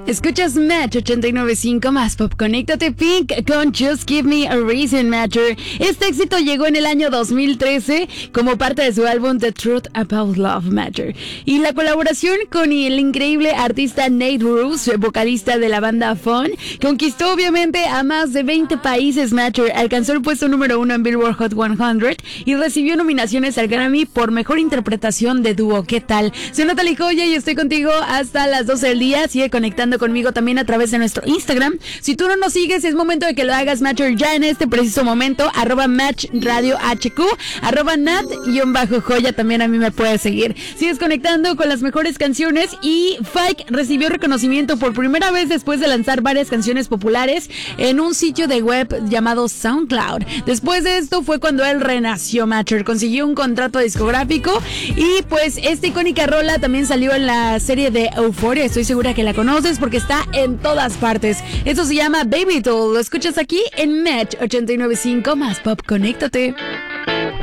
Escuchas Match 89.5 más Pop. Conéctate Pink con Just Give Me a Reason, Matcher. Este éxito llegó en el año 2013 como parte de su álbum The Truth About Love, Matcher. Y la colaboración con el increíble artista Nate Ruess, vocalista de la banda Fun, conquistó obviamente a más de 20 países, Matcher. Alcanzó el puesto número 1 en Billboard Hot 100 y recibió nominaciones al Grammy por Mejor Interpretación de Dúo. ¿Qué tal? Soy Natalie Joya y estoy contigo hasta las 12 del día. Sigue conectando conmigo también a través de nuestro Instagram. Si tú no nos sigues, es momento de que lo hagas, Matcher, ya en este preciso momento. @MatchRadioHQ, @Nat_Joya, también a mí me puedes seguir. Sigues conectando con las mejores canciones y Fike recibió reconocimiento por primera vez después de lanzar varias canciones populares en un sitio de web llamado SoundCloud. Después de esto fue cuando él renació, Matcher, consiguió un contrato discográfico y pues esta icónica rola también salió en la serie de Euphoria. Estoy segura que la conoces porque está en todas partes. Eso se llama Baby Doll. Lo escuchas aquí en Match 89.5 más Pop. Conéctate.